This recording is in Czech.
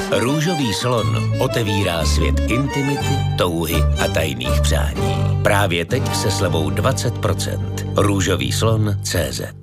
Růžový slon otevírá svět intimity, touhy a tajných přání. Právě teď se slevou 20%. Růžový slon CZ.